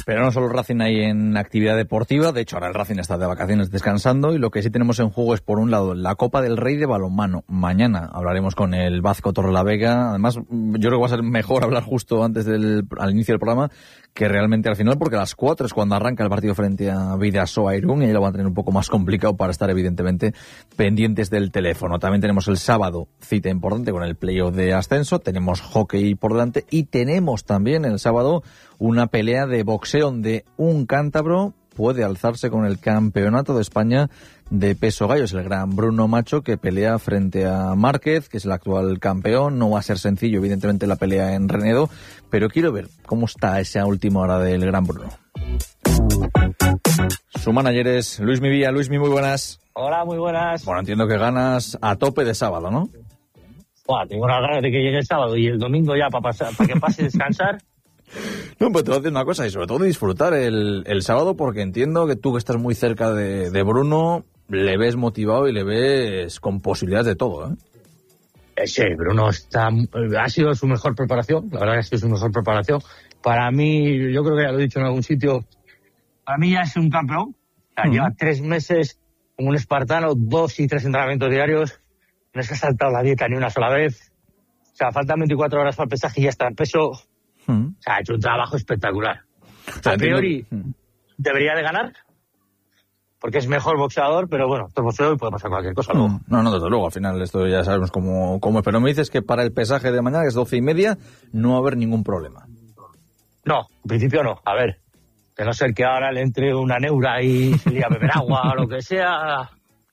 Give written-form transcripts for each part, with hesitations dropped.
Pero no solo el Racing ahí en actividad deportiva, de hecho ahora el Racing está de vacaciones descansando y lo que sí tenemos en juego es por un lado la Copa del Rey de balonmano. Mañana hablaremos con el Vasco Torrelavega, además yo creo que va a ser mejor hablar justo antes al inicio del programa que realmente al final, porque a las 4 es cuando arranca el partido frente a Bidasoa Irún y ahí lo van a tener un poco más complicado para estar evidentemente pendientes del teléfono. También tenemos el sábado cita importante con el playoff de ascenso, tenemos hockey por delante y tenemos también el sábado una pelea de boxeo donde un cántabro puede alzarse con el campeonato de España de peso gallo. Es el gran Bruno Macho que pelea frente a Márquez, que es el actual campeón. No va a ser sencillo, evidentemente, la pelea en Renedo, pero quiero ver cómo está esa última hora del gran Bruno. Su manager es Luismi Villa. Luismi, muy buenas. Hola, muy buenas. Bueno, entiendo que ganas a tope de sábado, ¿no? Buah, tengo una ganas de que llegue el sábado y el domingo ya para que pase a descansar. No, pues te voy a decir una cosa, y sobre todo de disfrutar el sábado, porque entiendo que tú que estás muy cerca de Bruno, le ves motivado y le ves con posibilidades de todo, ¿eh? Sí, Bruno ha sido su mejor preparación, la verdad que ha sido su mejor preparación. Para mí, yo creo que ya lo he dicho en algún sitio, para mí ya es un campeón. O sea, lleva 3 meses como un espartano, 2 y 3 entrenamientos diarios, no se ha saltado la dieta ni una sola vez. O sea, faltan 24 horas para el pesaje y ya está en peso. O sea, ha hecho un trabajo espectacular. O sea, a priori debería de ganar, porque es mejor boxeador, pero bueno, esto es boxeo y puede pasar cualquier cosa luego. No, desde luego, al final esto ya sabemos cómo es. Pero me dices que para el pesaje de mañana, que es 12:30, no va a haber ningún problema. No, en principio no. A ver, de no ser que ahora le entre una neura y se lía a beber agua o lo que sea.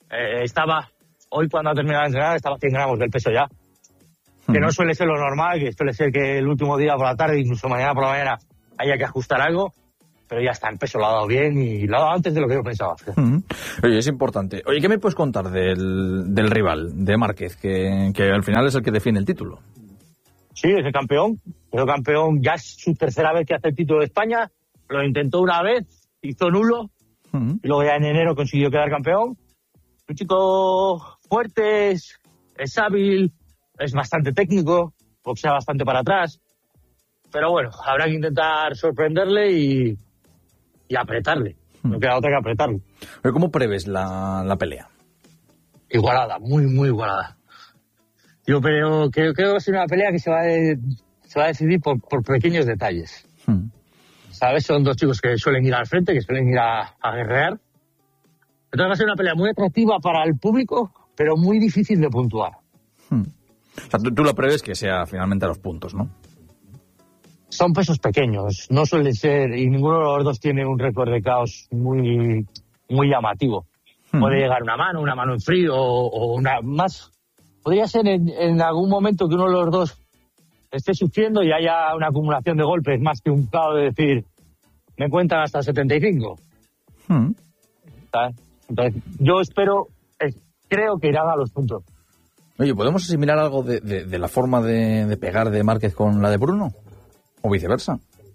Hoy cuando ha terminado de entrenar, estaba 100 gramos del peso ya. Que no suele ser lo normal, que suele ser que el último día por la tarde, incluso mañana por la mañana, haya que ajustar algo, pero ya está, el peso lo ha dado bien y lo ha dado antes de lo que yo pensaba. Oye, es importante. Oye, ¿qué me puedes contar del rival, de Márquez, que al final es el que define el título? Sí, es el campeón. Es el campeón, ya es su tercera vez que hace el título de España. Lo intentó una vez, hizo nulo, y luego ya en enero consiguió quedar campeón. Un chico fuerte, es hábil, es bastante técnico, boxea bastante para atrás, pero bueno, habrá que intentar sorprenderle y apretarle. No queda otra que apretarle. ¿Cómo prevés la pelea? Igualada, muy, muy igualada. Yo creo que va a ser una pelea que se va a decidir por pequeños detalles. ¿Sabes? Son 2 chicos que suelen ir al frente, que suelen ir a guerrear. Entonces va a ser una pelea muy atractiva para el público, pero muy difícil de puntuar. O sea, tú lo prevés que sea finalmente a los puntos, ¿no? Son pesos pequeños, no suelen ser, y ninguno de los dos tiene un récord de caos muy, muy llamativo. Puede llegar una mano en frío o una más. Podría ser en algún momento que uno de los dos esté sufriendo y haya una acumulación de golpes más que un caos de decir, me cuentan hasta 75. ¿Sabes? Entonces, yo creo que irán a los puntos. Oye, ¿podemos asimilar algo de la forma de pegar de Márquez con la de Bruno? ¿O viceversa?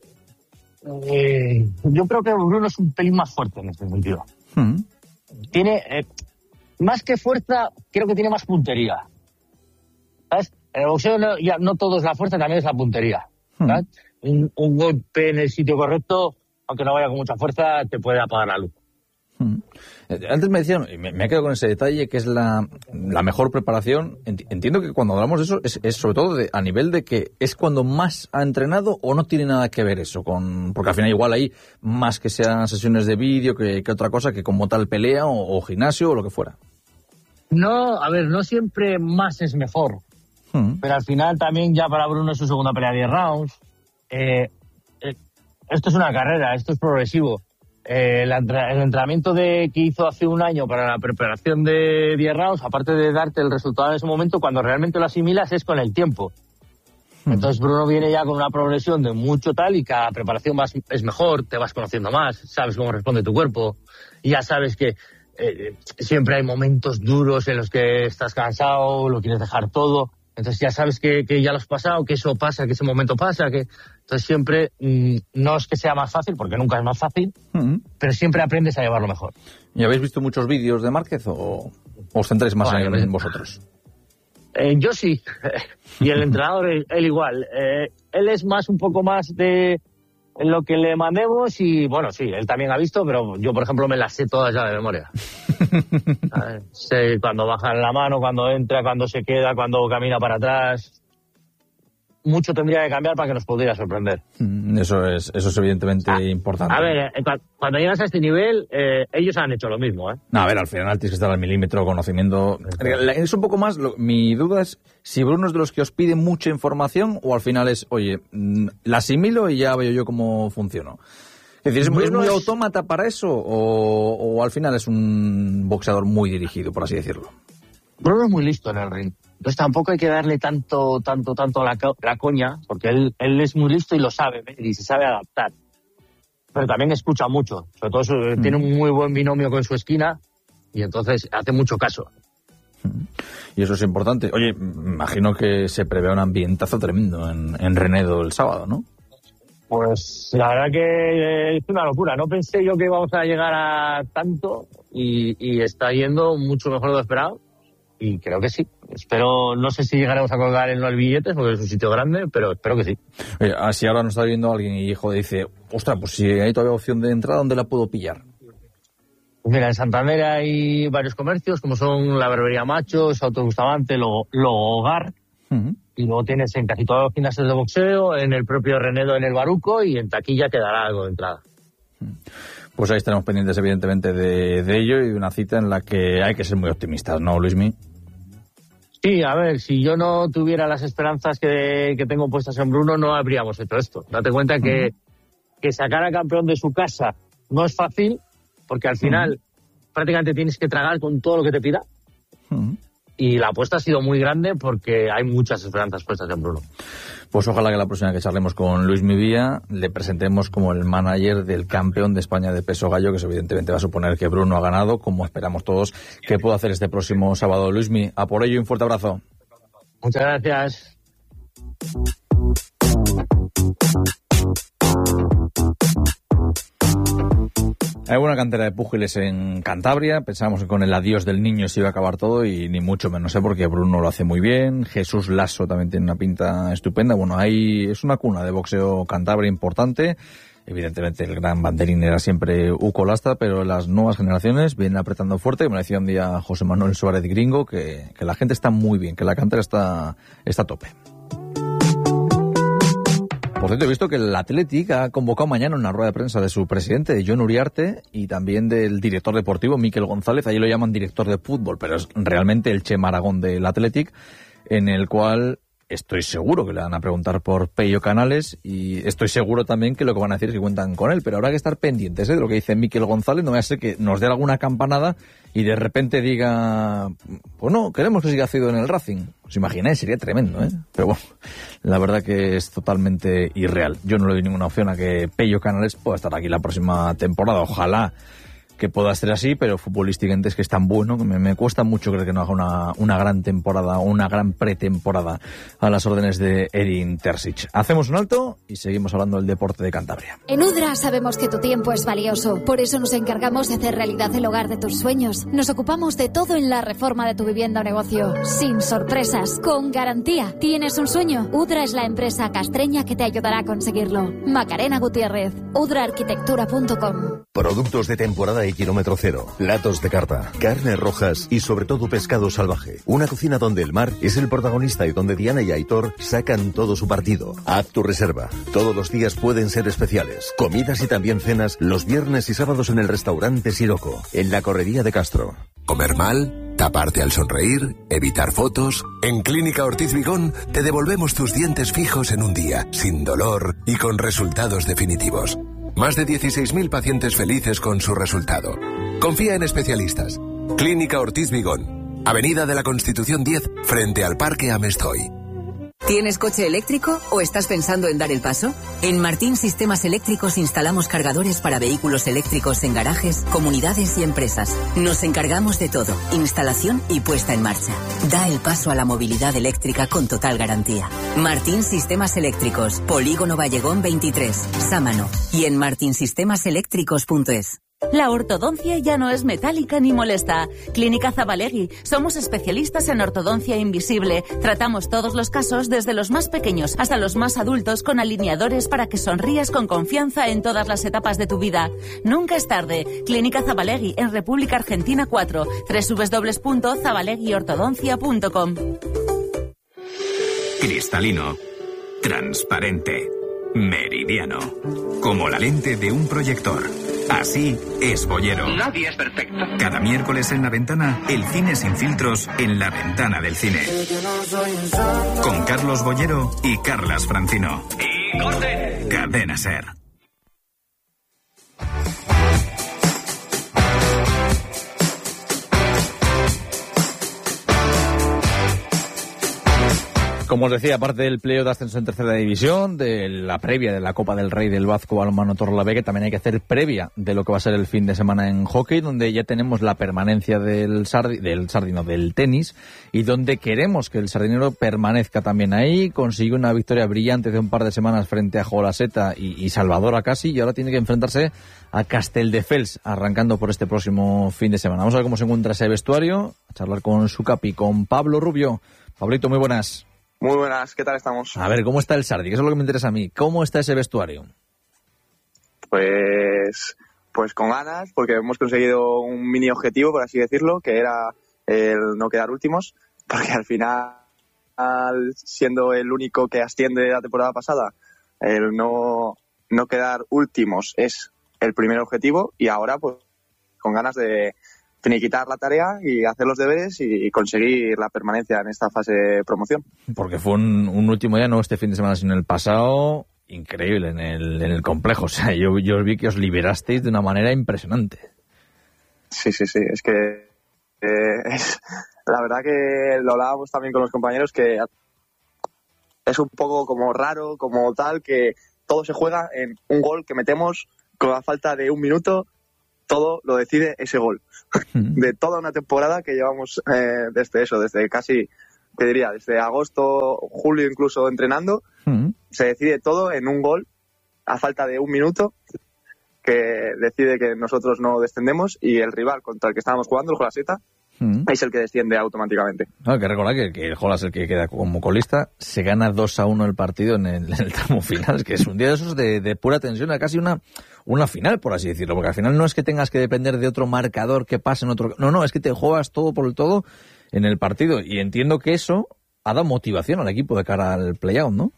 Yo creo que Bruno es un pelín más fuerte en ese sentido. Tiene, más que fuerza, creo que tiene más puntería. ¿Sabes? En el boxeo no todo es la fuerza, también es la puntería. ¿Sabes? Un golpe en el sitio correcto, aunque no vaya con mucha fuerza, te puede apagar la luz. Antes me decían, y me he quedado con ese detalle, que es la mejor preparación. Entiendo que cuando hablamos de eso es sobre todo a nivel de que es cuando más ha entrenado, o no tiene nada que ver eso porque al final igual hay más que sean sesiones de vídeo que otra cosa, que como tal pelea o gimnasio o lo que fuera. No, a ver, no siempre más es mejor, pero al final también ya para Bruno es su segunda pelea de 10 rounds. Esto es una carrera, esto es progresivo. El entrenamiento que hizo hace un año para la preparación de 10 rounds, aparte de darte el resultado en ese momento, cuando realmente lo asimilas es con el tiempo. Entonces Bruno viene ya con una progresión de mucho tal y cada preparación es mejor, te vas conociendo más, sabes cómo responde tu cuerpo y ya sabes que siempre hay momentos duros en los que estás cansado, lo quieres dejar todo. Entonces ya sabes que ya lo has pasado, que eso pasa, que ese momento pasa, entonces siempre no es que sea más fácil, porque nunca es más fácil, pero siempre aprendes a llevarlo mejor. ¿Y habéis visto muchos vídeos de Márquez o os centráis más en vosotros? Yo sí, y el entrenador él igual. Él es un poco más de en lo que le mandemos y, bueno, sí, él también ha visto, pero yo, por ejemplo, me las sé todas ya de memoria. Sé cuando baja la mano, cuando entra, cuando se queda, cuando camina para atrás. Mucho tendría que cambiar para que nos pudiera sorprender. Eso es evidentemente importante. A ver, cuando llegas a este nivel, ellos han hecho lo mismo, ¿eh? No, a ver, al final tienes que estar al milímetro, conocimiento. Es un poco más, mi duda es si Bruno es de los que os pide mucha información o al final es, oye, la asimilo y ya veo yo cómo funciono. Es decir, ¿es muy autómata para eso o al final es un boxeador muy dirigido, por así decirlo? Bruno es muy listo en el ring. Entonces tampoco hay que darle tanto la coña, porque él es muy listo y lo sabe ver y se sabe adaptar. Pero también escucha mucho, sobre todo tiene un muy buen binomio con su esquina y entonces hace mucho caso. Y eso es importante. Oye, imagino que se prevé un ambientazo tremendo en Renedo el sábado, ¿no? Pues la verdad que es una locura. No pensé yo que íbamos a llegar a tanto y está yendo mucho mejor de lo esperado. Y creo que sí. Espero, no sé si llegaremos a colgar en los billetes, porque es un sitio grande, pero espero que sí. Oye, si ahora nos está viendo alguien y dice, ostras, pues si hay todavía opción de entrada, ¿dónde la puedo pillar? Pues mira, en Santander hay varios comercios, como son la Barbería Machos, Auto Bustamante, luego Hogar, y luego tienes en casi todos los gimnasios de boxeo, en el propio Renedo, en el Baruco, y en taquilla quedará algo de entrada. Pues ahí estaremos pendientes, evidentemente, de ello y de una cita en la que hay que ser muy optimistas, ¿no, Luismi? Sí, a ver, si yo no tuviera las esperanzas que tengo puestas en Bruno, no habríamos hecho esto. Date cuenta que sacar al campeón de su casa no es fácil, porque al final prácticamente tienes que tragar con todo lo que te pida. Y la apuesta ha sido muy grande porque hay muchas esperanzas puestas en Bruno. Pues ojalá que la próxima que charlemos con Luis Mivía le presentemos como el manager del campeón de España de peso gallo, que eso evidentemente va a suponer que Bruno ha ganado, como esperamos todos que pueda hacer este próximo sábado. Luismi, a por ello y un fuerte abrazo. Muchas gracias. Hay buena cantera de púgiles en Cantabria. Pensábamos que con el adiós del niño se iba a acabar todo y ni mucho menos, porque Bruno lo hace muy bien. Jesús Lasso también tiene una pinta estupenda. Bueno, es una cuna de boxeo Cantabria importante. Evidentemente el gran banderín era siempre Uco Lastra, pero las nuevas generaciones vienen apretando fuerte. Me decía un día José Manuel Suárez Gringo que la gente está muy bien, que la cantera está a tope. Por cierto, he visto que el Athletic ha convocado mañana una rueda de prensa de su presidente, Jon Uriarte, y también del director deportivo, Miquel González. Allí lo llaman director de fútbol, pero es realmente el Che Maragón del Athletic, en el cual estoy seguro que le van a preguntar por Pello Canales y estoy seguro también que lo que van a decir es que cuentan con él, pero habrá que estar pendientes de lo que dice Miquel González. No vaya a ser que nos dé alguna campanada y de repente diga, pues no, queremos que siga Cido en el Racing. ¿Os imagináis? Sería tremendo, ¿eh? Pero bueno, la verdad que es totalmente irreal. Yo no le doy ninguna opción a que Pello Canales pueda estar aquí la próxima temporada. Ojalá que pueda ser así, pero futbolísticamente es que es tan bueno que me cuesta mucho creer que no haga una gran temporada o una gran pretemporada a las órdenes de Edin Terzic. Hacemos un alto y seguimos hablando del deporte de Cantabria. En Udra sabemos que tu tiempo es valioso, por eso nos encargamos de hacer realidad el hogar de tus sueños. Nos ocupamos de todo en la reforma de tu vivienda o negocio, sin sorpresas, con garantía. ¿Tienes un sueño? Udra es la empresa castreña que te ayudará a conseguirlo. Macarena Gutiérrez, udraarquitectura.com. Productos de temporada y kilómetro cero, platos de carta, carnes rojas y sobre todo pescado salvaje. Una cocina donde el mar es el protagonista y donde Diana y Aitor sacan todo su partido. Haz tu reserva. Todos los días pueden ser especiales. Comidas y también cenas los viernes y sábados en el restaurante Siroco, en la Correría de Castro. ¿Comer mal? ¿Taparte al sonreír? ¿Evitar fotos? En Clínica Ortiz Vigón te devolvemos tus dientes fijos en un día, sin dolor y con resultados definitivos. Más de 16.000 pacientes felices con su resultado. Confía en especialistas. Clínica Ortiz Vigón. Avenida de la Constitución 10, frente al Parque Amestoy. ¿Tienes coche eléctrico o estás pensando en dar el paso? En Martín Sistemas Eléctricos instalamos cargadores para vehículos eléctricos en garajes, comunidades y empresas. Nos encargamos de todo, instalación y puesta en marcha. Da el paso a la movilidad eléctrica con total garantía. Martín Sistemas Eléctricos, Polígono Vallegón 23, Sámano, y en martinsistemasEléctricos.es. La ortodoncia ya no es metálica ni molesta. Clínica Zabalegui. Somos especialistas en ortodoncia invisible. Tratamos todos los casos, desde los más pequeños hasta los más adultos, con alineadores para que sonrías con confianza en todas las etapas de tu vida. Nunca es tarde. Clínica Zabalegui, en República Argentina 4. www.zabaleguiortodoncia.com. Cristalino. Transparente. Meridiano. Como la lente de un proyector. Así es Bollero. Nadie es perfecto. Cada miércoles en La Ventana, el cine sin filtros en la ventana del cine. Con Carlos Bollero y Carlas Francino. ¡Y corte! Cadena SER. Como os decía, aparte del playoff de ascenso en tercera división, de la previa de la Copa del Rey del Vazco Balonmano Torrelavega, también hay que hacer previa de lo que va a ser el fin de semana en hockey, donde ya tenemos la permanencia del tenis, y donde queremos que el sardinero permanezca también ahí. Consiguió una victoria brillante hace un par de semanas frente a Jolaseta y Salvador casi, y ahora tiene que enfrentarse a Castelldefels, arrancando por este próximo fin de semana. Vamos a ver cómo se encuentra ese vestuario, a charlar con su capi, con Pablo Rubio. Pablito, muy buenas. Muy buenas, ¿qué tal estamos? A ver, ¿cómo está el Sardi? Que eso es lo que me interesa a mí. ¿Cómo está ese vestuario? Pues con ganas, porque hemos conseguido un mini objetivo, por así decirlo, que era el no quedar últimos, porque al final, siendo el único que asciende la temporada pasada, el no quedar últimos es el primer objetivo, y ahora pues con ganas de finiquitar la tarea y hacer los deberes y conseguir la permanencia en esta fase de promoción. Porque fue un último día, no este fin de semana, sino el pasado, increíble en el complejo. O sea, yo vi que os liberasteis de una manera impresionante. Sí, es que la verdad que lo hablábamos también con los compañeros, que es un poco como raro, como tal, que todo se juega en un gol que metemos con la falta de un minuto. Todo lo decide ese gol. De toda una temporada que llevamos desde casi, te diría, desde agosto, julio incluso entrenando, se decide todo en un gol a falta de un minuto, que decide que nosotros no descendemos, y el rival contra el que estábamos jugando, el Jolaseta, es el que desciende automáticamente. Hay que recordar que el Jolas, el que queda como colista, se gana 2-1 el partido en el tramo final. Es que es un día de esos de pura tensión, casi una final, por así decirlo, porque al final no es que tengas que depender de otro marcador que pase en otro... No, es que te juegas todo por el todo en el partido, y entiendo que eso ha dado motivación al equipo de cara al play-out, ¿no?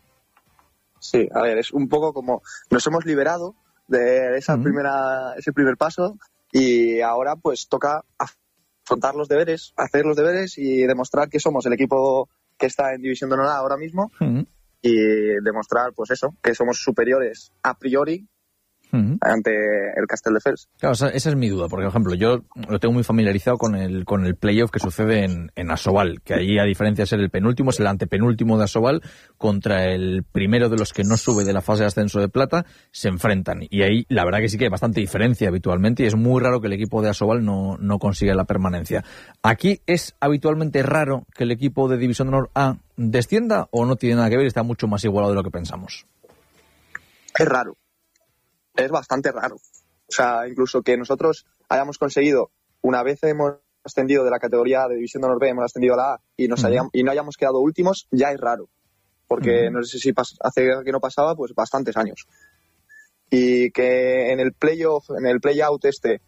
Sí, a ver, es un poco como nos hemos liberado de ese primer paso, y ahora pues toca afrontar los deberes, hacer los deberes y demostrar que somos el equipo que está en División de Honor ahora mismo, y demostrar pues eso, que somos superiores a priori ante el Castelldefels. Claro, esa es mi duda, porque por ejemplo yo lo tengo muy familiarizado con el playoff que sucede en Asobal, que allí, a diferencia de ser el penúltimo, es el antepenúltimo de Asobal contra el primero de los que no sube de la fase de ascenso de plata, se enfrentan, y ahí la verdad que sí que hay bastante diferencia habitualmente, y es muy raro que el equipo de Asobal no consiga la permanencia. Aquí es habitualmente raro que el equipo de División de Honor A descienda, o no tiene nada que ver y está mucho más igualado de lo que pensamos. Es raro. Es bastante raro. O sea, incluso que nosotros hayamos conseguido, una vez hemos ascendido de la categoría de División de Honor B, hemos ascendido a la A y y no hayamos quedado últimos, ya es raro. Porque no sé si hace que no pasaba, pues bastantes años. Y que en el playoff, en el play-out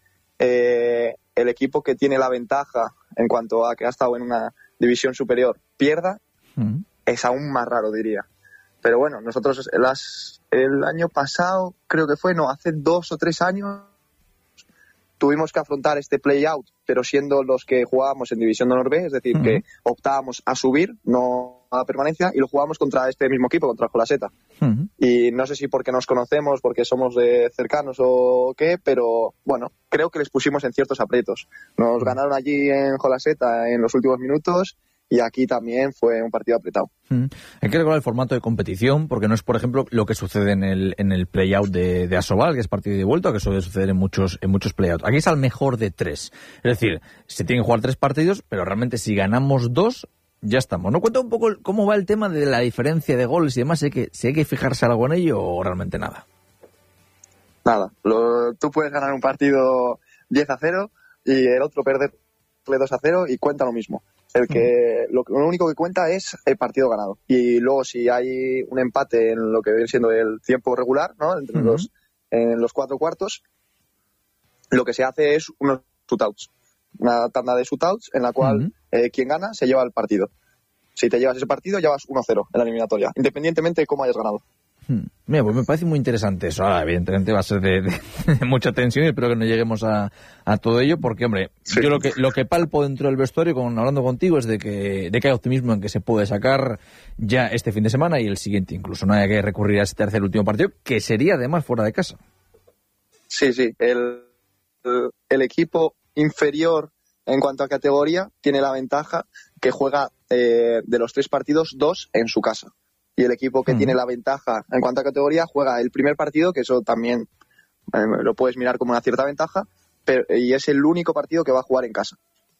el equipo que tiene la ventaja en cuanto a que ha estado en una división superior pierda, es aún más raro, diría. Pero bueno, nosotros el año pasado, creo que hace 2 o 3 años, tuvimos que afrontar este play-out, pero siendo los que jugábamos en División de Honor B, es decir, que optábamos a subir, no a la permanencia, y lo jugábamos contra este mismo equipo, contra el Jolaseta. Y no sé si porque nos conocemos, porque somos de cercanos o qué, pero bueno, creo que les pusimos en ciertos aprietos. Nos ganaron allí en Jolaseta en los últimos minutos, y aquí también fue un partido apretado. Hay que recordar el formato de competición, porque no es, por ejemplo, lo que sucede en el play-out de Asobal, que es partido de vuelta, que suele suceder en muchos play-outs. Aquí es al mejor de 3. Es decir, se tienen que jugar 3 partidos, pero realmente si ganamos 2, ya estamos. ¿No? Cuenta un poco cómo va el tema de la diferencia de goles y demás, si hay que fijarse algo en ello o realmente nada. Nada. Tú puedes ganar un partido 10-0 y el otro perderle 2-0 y cuenta lo mismo. Lo único que cuenta es el partido ganado. Y luego si hay un empate en lo que viene siendo el tiempo regular, ¿no? En los 4 cuartos, lo que se hace es unos shootouts. Una tanda de shootouts en la cual quien gana se lleva el partido. Si te llevas ese partido, ya vas 1-0 en la eliminatoria, independientemente de cómo hayas ganado. Mira, pues me parece muy interesante eso. Ahora, evidentemente va a ser de mucha tensión y espero que no lleguemos a todo ello, porque, hombre, sí. Yo lo que palpo dentro del vestuario, hablando contigo, es de que hay optimismo en que se puede sacar ya este fin de semana y el siguiente incluso. No haya que recurrir a ese tercer último partido, que sería además fuera de casa. Sí. El equipo inferior en cuanto a categoría tiene la ventaja que juega de los 3 partidos 2 en su casa. Y el equipo que tiene la ventaja en cuanto a categoría juega el primer partido, que eso también lo puedes mirar como una cierta ventaja, y es el único partido que va a jugar en casa.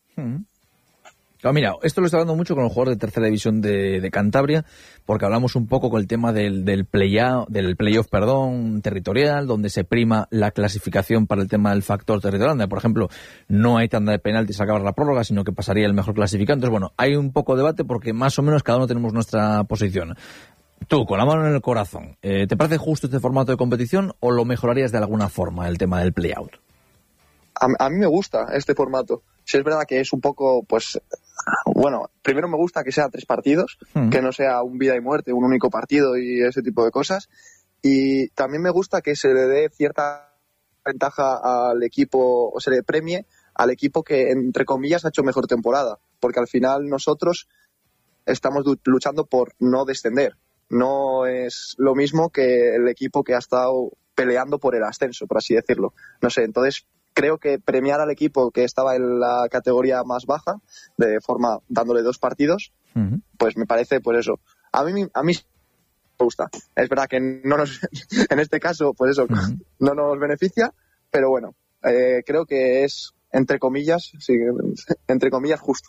Claro, mira, esto lo estoy hablando mucho con los jugadores de tercera división de Cantabria, porque hablamos un poco con el tema del playoff, territorial, donde se prima la clasificación para el tema del factor territorial, donde, por ejemplo, no hay tanda de penaltis a acabar la prórroga, sino que pasaría el mejor clasificado. Entonces, bueno, hay un poco de debate porque más o menos cada uno tenemos nuestra posición. Tú, con la mano en el corazón, ¿te parece justo este formato de competición o lo mejorarías de alguna forma, el tema del playout? A mí me gusta este formato. Si es verdad que es un poco, pues, bueno, primero me gusta que sea 3 partidos, que no sea un vida y muerte, un único partido y ese tipo de cosas. Y también me gusta que se le dé cierta ventaja al equipo, o se le premie al equipo que, entre comillas, ha hecho mejor temporada. Porque al final nosotros estamos luchando por no descender. No es lo mismo que el equipo que ha estado peleando por el ascenso, por así decirlo. No sé, entonces creo que premiar al equipo que estaba en la categoría más baja, de forma dándole 2 partidos, pues me parece, pues eso. A mí me gusta. Es verdad que no nos, en este caso, pues eso, no nos beneficia, pero bueno, creo que es, entre comillas, justo.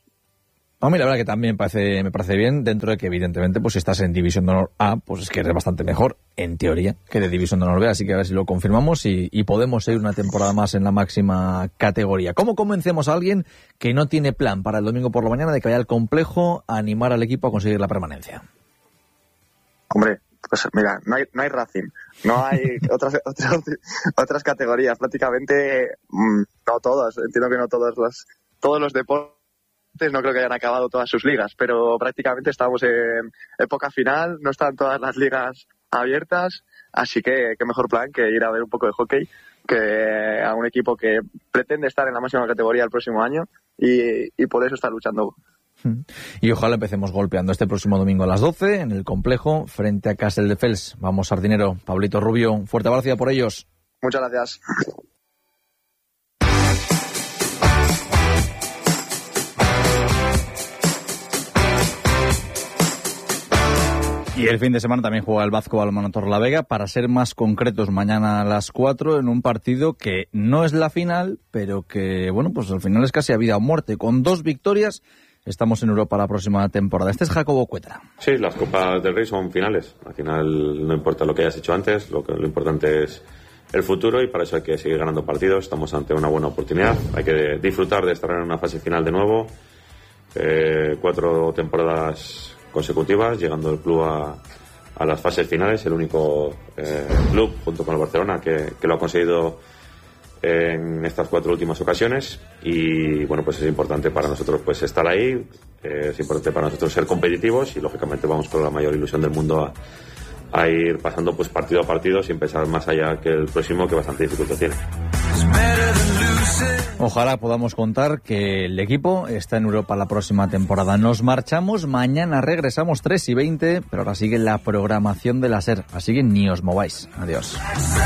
A mí la verdad que también me parece bien, dentro de que evidentemente pues si estás en División de Honor A, pues es que eres bastante mejor, en teoría, que de División de Honor B, así que a ver si lo confirmamos y podemos seguir una temporada más en la máxima categoría. ¿Cómo convencemos a alguien que no tiene plan para el domingo por la mañana de que vaya al complejo a animar al equipo a conseguir la permanencia? Hombre, pues mira, no hay Racing, no hay otras categorías, prácticamente no todas, entiendo que no todos los deportes no creo que hayan acabado todas sus ligas, pero prácticamente estamos en época final, no están todas las ligas abiertas, así que qué mejor plan que ir a ver un poco de hockey que a un equipo que pretende estar en la máxima categoría el próximo año y por eso está luchando. Y ojalá empecemos golpeando este próximo domingo a las 12 en el complejo frente a Castelldefels. Vamos, Sardinero, Pablito Rubio, un fuerte abrazo por ellos. Muchas gracias. Y el fin de semana también juega el Vazco Balonmano Torrelavega, para ser más concretos, mañana a las 4 en un partido que no es la final, pero que, bueno, pues al final es casi a vida o muerte. Con 2 victorias estamos en Europa la próxima temporada. Este es Jacobo Cuetra. Sí, las Copas del Rey son finales. Al final no importa lo que hayas hecho antes, lo importante es el futuro y para eso hay que seguir ganando partidos. Estamos ante una buena oportunidad. Hay que disfrutar de estar en una fase final de nuevo. 4 temporadas consecutivas, llegando el club a las fases finales, el único club junto con el Barcelona que lo ha conseguido en estas 4 últimas ocasiones y bueno, pues es importante para nosotros pues estar ahí, es importante para nosotros ser competitivos y lógicamente vamos con la mayor ilusión del mundo a ir pasando pues partido a partido sin pensar más allá que el próximo, que bastante dificultad tiene. Ojalá podamos contar que el equipo está en Europa la próxima temporada. Nos marchamos, mañana regresamos 3:20, pero ahora sigue la programación de la SER, así que ni os mováis. Adiós.